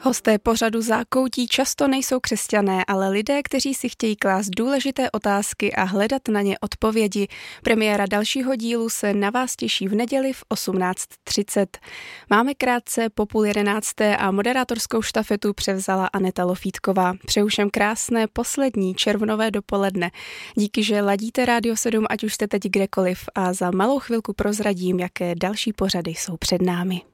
Hosté pořadu Zákoutí často nejsou křesťané, ale lidé, kteří si chtějí klást důležité otázky a hledat na ně odpovědi. Premiéra dalšího dílu se na vás těší v neděli v 18:30. Máme krátce po 10:30 a moderátorskou štafetu převzala Aneta Lofítková. Přeju všem krásné poslední červnové dopoledne. Díky, že ladíte Rádio 7, ať už jste teď kdekoliv, a za malou chvilku prozradím, jaké další pořady jsou před námi.